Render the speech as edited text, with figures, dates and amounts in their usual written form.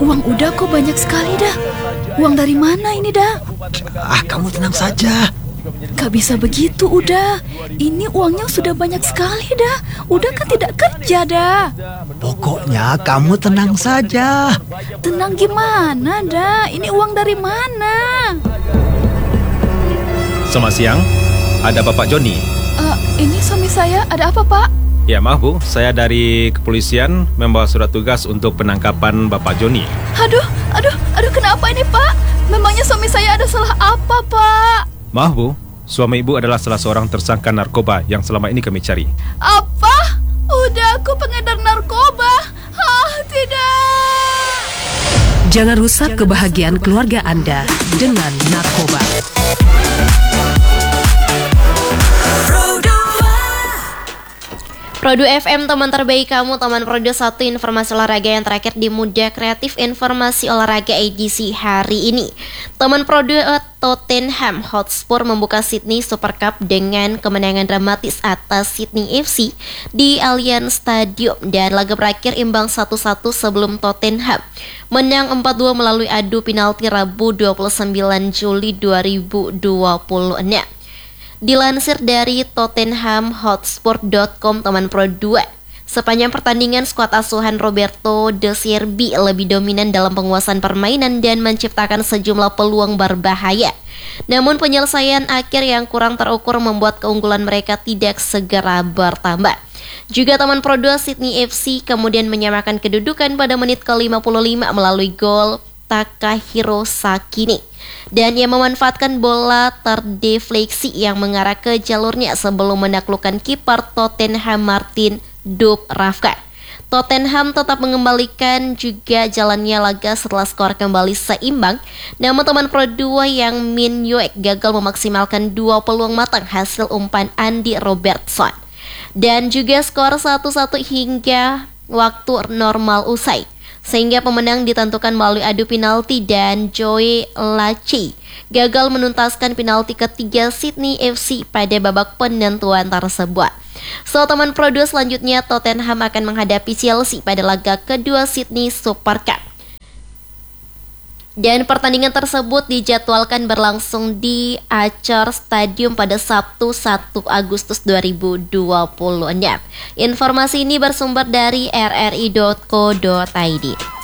Uang udah kok banyak sekali dah. Uang dari mana ini dah? Kamu tenang saja. Gak bisa begitu udah. Ini uangnya sudah banyak sekali dah. Udah kan tidak kerja dah. Pokoknya kamu tenang saja. Tenang gimana dah? Ini uang dari mana? Selamat siang, ada Bapak Joni. Ini suami saya, ada apa Pak? Ya maaf Bu, saya dari kepolisian membawa surat tugas untuk penangkapan Bapak Joni. Aduh, kenapa ini Pak? Memangnya suami saya ada salah apa Pak? Maaf Bu, suami Ibu adalah salah seorang tersangka narkoba yang selama ini kami cari. Apa? Udah aku pengedar narkoba? Tidak. Jangan rusak kebahagiaan keluarga Anda dengan narkoba. Produ FM, teman terbaik kamu, teman Produ 1, informasi olahraga yang terakhir di Muda Kreatif, informasi olahraga edisi hari ini. Teman Produ, Tottenham Hotspur membuka Sydney Super Cup dengan kemenangan dramatis atas Sydney FC di Allianz Stadium, dan laga berakhir imbang 1-1 sebelum Tottenham menang 4-2 melalui adu penalti Rabu 29 Juli 2026. Dilansir dari tottenhamhotspur.com, teman Pro 2, sepanjang pertandingan skuad asuhan Roberto De Zerbi lebih dominan dalam penguasaan permainan dan menciptakan sejumlah peluang berbahaya. Namun penyelesaian akhir yang kurang terukur membuat keunggulan mereka tidak segera bertambah. Juga teman Pro 2, Sydney FC kemudian menyamakan kedudukan pada menit ke-55 melalui gol Takahiro Sakini, dan ia memanfaatkan bola terdefleksi yang mengarah ke jalurnya sebelum menaklukkan kiper Tottenham Martin Dubravka. Tottenham tetap mengembalikan juga jalannya laga setelah skor kembali seimbang. Namun teman Pro 2 yang Min Yoek gagal memaksimalkan dua peluang matang hasil umpan Andy Robertson. Dan juga skor 1-1 hingga waktu normal usai, sehingga pemenang ditentukan melalui adu penalti dan Joe Laci gagal menuntaskan penalti ketiga Sydney FC pada babak penentuan tersebut. So, teman Pro 2, selanjutnya Tottenham akan menghadapi Chelsea pada laga kedua Sydney Super Cup. Dan pertandingan tersebut dijadwalkan berlangsung di Acer Stadium pada Sabtu 1 Agustus 2026. Informasi ini bersumber dari rri.co.id.